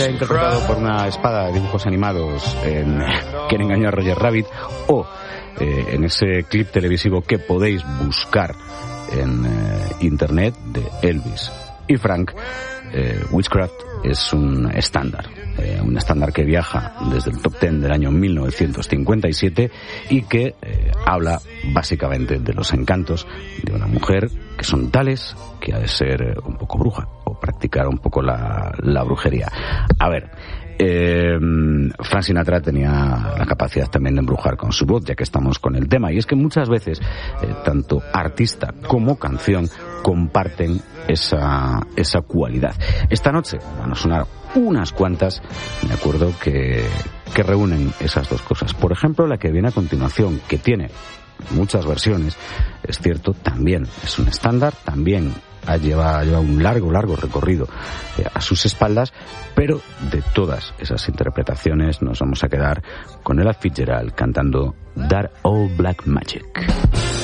Interpretado por una espada de dibujos animados en Quién engañó a Roger Rabbit, o en ese clip televisivo que podéis buscar en internet de Elvis y Frank. Witchcraft es un estándar que viaja desde el top 10 del año 1957 y que habla básicamente de los encantos de una mujer que son tales que ha de ser un poco bruja o practicar un poco la brujería. A ver, Frank Sinatra tenía la capacidad también de embrujar con su voz, ya que estamos con el tema, y es que muchas veces tanto artista como canción comparten esa cualidad. Esta noche van a sonar unas cuantas, de acuerdo, que reúnen esas dos cosas. Por ejemplo, la que viene a continuación, que tiene muchas versiones, es cierto, también es un estándar, también lleva un largo recorrido a sus espaldas, pero de todas esas interpretaciones nos vamos a quedar con Ella Fitzgerald cantando That Old Black Magic.